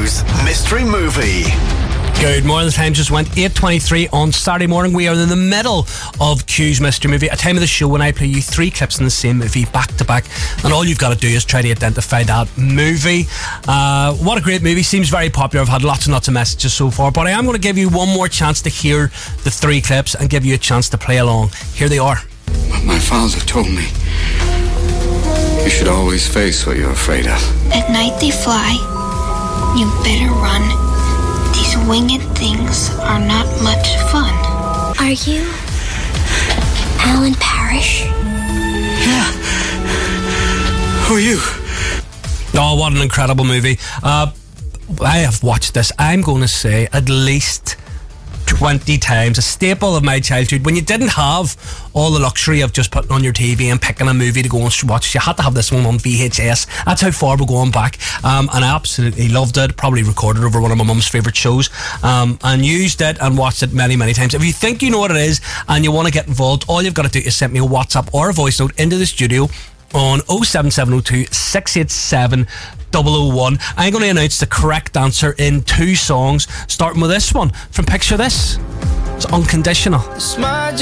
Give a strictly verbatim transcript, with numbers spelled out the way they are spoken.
Q's Mystery Movie. Good morning. The time just went eight twenty-three on Saturday morning. We are in the middle of Q's Mystery Movie, a time of the show when I play you three clips in the same movie back to back, and all you've got to do is try to identify that movie. Uh, what a great movie. Seems very popular. I've had lots and lots of messages so far, but I am going to give you one more chance to hear the three clips and give you a chance to play along. Here they are. My father told me you should always face what you're afraid of. At night they fly. You better run. These winged things are not much fun. Are you Alan Parrish? Yeah. Who are you? Oh, what an incredible movie. Uh, I have watched this, I'm going to say, at least twenty times. A staple of my childhood. When you didn't have all the luxury of just putting on your T V and picking a movie to go and watch, you had to have this one on V H S. That's how far we're going back. Um, and I absolutely loved it. Probably recorded over one of my mum's favourite shows. Um, and used it and watched it many, many times. If you think you know what it is and you want to get involved, all you've got to do is send me a WhatsApp or a voice note into the studio on oh seven seven oh two, six eight seven, double oh one. I'm going to announce the correct answer in two songs, starting with this one from Picture This. It's Unconditional.